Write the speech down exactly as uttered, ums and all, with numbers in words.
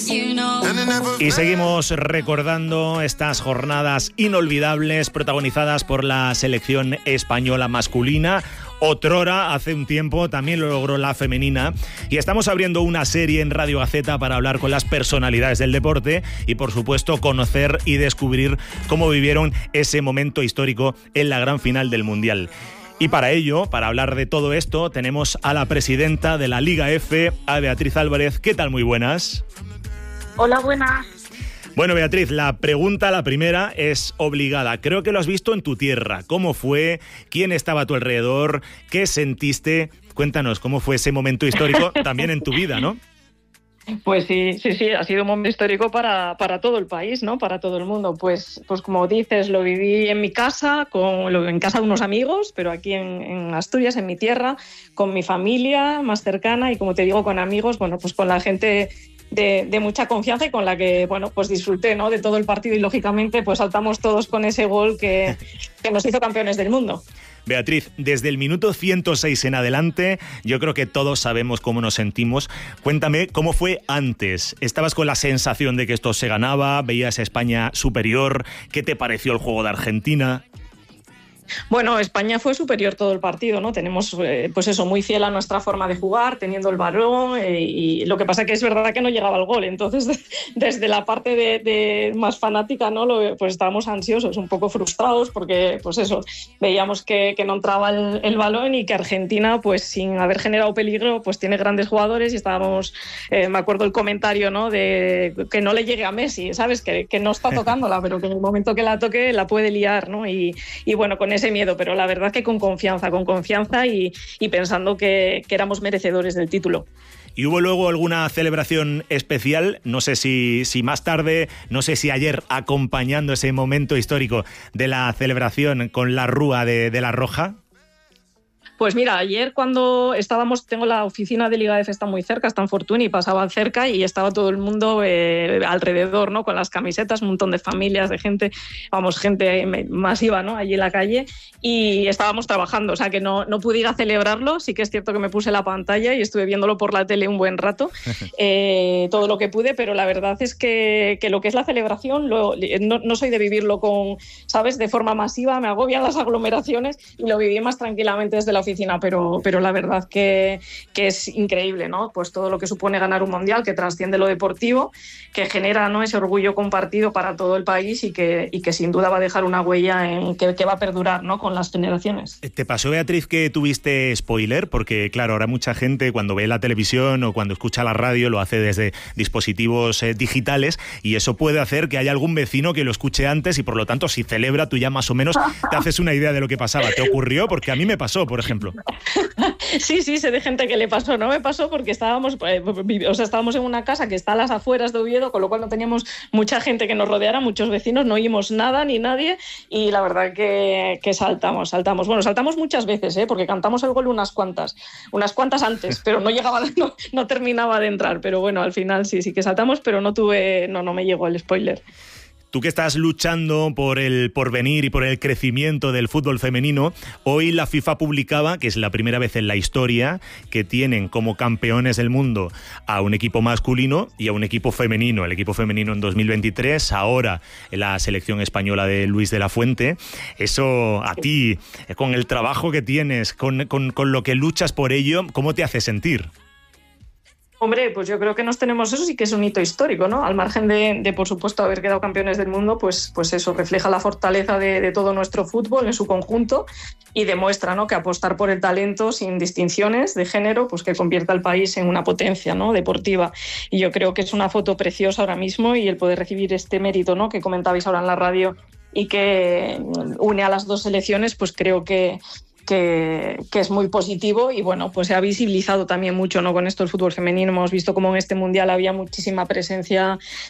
Y seguimos recordando estas jornadas inolvidables protagonizadas por la selección española masculina. Otrora, hace un tiempo, también lo logró la femenina. Y estamos abriendo una serie en Radio Gaceta para hablar con las personalidades del deporte y, por supuesto, conocer y descubrir cómo vivieron ese momento histórico en la gran final del Mundial. Y para ello, para hablar de todo esto, tenemos a la presidenta de la Liga F, a Beatriz Álvarez. ¿Qué tal? Muy buenas. Hola, buenas. Bueno, Beatriz, la pregunta, la primera, es obligada. Creo que lo has visto en tu tierra. ¿Cómo fue? ¿Quién estaba a tu alrededor? ¿Qué sentiste? Cuéntanos, ¿cómo fue ese momento histórico también en tu vida, no? Pues sí, sí, sí, ha sido un momento histórico para, para todo el país, ¿no? Para todo el mundo. Pues, pues como dices, lo viví en mi casa, con, en casa de unos amigos, pero aquí en, en Asturias, en mi tierra, con mi familia más cercana y, como te digo, con amigos, bueno, pues con la gente de, de mucha confianza y con la que, bueno, pues disfruté, ¿no? De todo el partido y, lógicamente, pues saltamos todos con ese gol que, que nos hizo campeones del mundo. Beatriz, desde el minuto ciento seis en adelante, yo creo que todos sabemos cómo nos sentimos. Cuéntame, ¿cómo fue antes? ¿Estabas con la sensación de que esto se ganaba? ¿Veías a España superior? ¿Qué te pareció el juego de Argentina? Bueno, España fue superior todo el partido, ¿no? Tenemos, eh, pues eso, muy fiel a nuestra forma de jugar, teniendo el balón, eh, y lo que pasa que es verdad que no llegaba el gol. Entonces, de, desde la parte de, de más fanática, ¿no? Lo, pues estábamos ansiosos, un poco frustrados, porque, pues eso, veíamos que, que no entraba el, el balón y que Argentina, pues sin haber generado peligro, pues tiene grandes jugadores y estábamos, eh, me acuerdo el comentario, ¿no? De que no le llegue a Messi, ¿sabes? Que, que no está tocándola, pero que en el momento que la toque la puede liar, ¿no? Y, y bueno, con ese miedo, pero la verdad que con confianza, con confianza y, y pensando que, que éramos merecedores del título. ¿Y hubo luego alguna celebración especial? No sé si, si más tarde, no sé si ayer, acompañando ese momento histórico de la celebración con la rúa de, de la Roja. Pues mira, ayer cuando estábamos, tengo la oficina de Liga F, está muy cerca, está en Fortuny, y pasaba cerca y estaba todo el mundo eh, alrededor, ¿no? Con las camisetas, un montón de familias, de gente, vamos, gente masiva, ¿no? Allí en la calle, y estábamos trabajando, o sea que no, no pude ir a celebrarlo. Sí que es cierto que me puse la pantalla y estuve viéndolo por la tele un buen rato, eh, todo lo que pude, pero la verdad es que, que lo que es la celebración, lo, no, no soy de vivirlo con, ¿sabes?, de forma masiva, me agobian las aglomeraciones y lo viví más tranquilamente desde la oficina. Pero, pero la verdad que, que es increíble, ¿no? Pues todo lo que supone ganar un mundial, que trasciende lo deportivo, que genera, ¿no?, ese orgullo compartido para todo el país y que, y que sin duda va a dejar una huella en, que, que va a perdurar, ¿no?, con las generaciones. ¿Te pasó, Beatriz, que tuviste spoiler? Porque, claro, ahora mucha gente cuando ve la televisión o cuando escucha la radio lo hace desde dispositivos eh, digitales, y eso puede hacer que haya algún vecino que lo escuche antes y, por lo tanto, si celebra, tú ya más o menos te haces una idea de lo que pasaba. ¿Te ocurrió? Porque a mí me pasó, por ejemplo. Sí, sí, sé de gente que le pasó. No me pasó porque estábamos, eh, o sea, estábamos en una casa que está a las afueras de Oviedo, con lo cual no teníamos mucha gente que nos rodeara, muchos vecinos, no oímos nada ni nadie, y la verdad que, que saltamos, saltamos. Bueno, saltamos muchas veces, ¿eh? Porque cantamos el gol unas cuantas, unas cuantas antes, pero no llegaba, no, no terminaba de entrar. Pero bueno, al final sí, sí que saltamos, pero no tuve, no, no me llegó el spoiler. Tú que estás luchando por el porvenir y por el crecimiento del fútbol femenino, hoy la FIFA publicaba, que es la primera vez en la historia, que tienen como campeones del mundo a un equipo masculino y a un equipo femenino. El equipo femenino en dos mil veintitrés, ahora en la selección española de Luis de la Fuente. Eso a ti, con el trabajo que tienes, con, con, con lo que luchas por ello, ¿cómo te hace sentir? Hombre, pues yo creo que nos tenemos, eso sí que es un hito histórico, ¿no? Al margen de, de por supuesto, haber quedado campeones del mundo, pues, pues eso refleja la fortaleza de, de todo nuestro fútbol en su conjunto y demuestra, ¿no?, que apostar por el talento sin distinciones de género, pues que convierta al país en una potencia, ¿no?, deportiva. Y yo creo que es una foto preciosa ahora mismo, y el poder recibir este mérito, ¿no?, que comentabais ahora en la radio y que une a las dos selecciones, pues creo que Que, que es muy positivo. Y bueno, pues se ha visibilizado también mucho, ¿no?, con esto el fútbol femenino. Hemos visto cómo en este mundial había muchísima presencia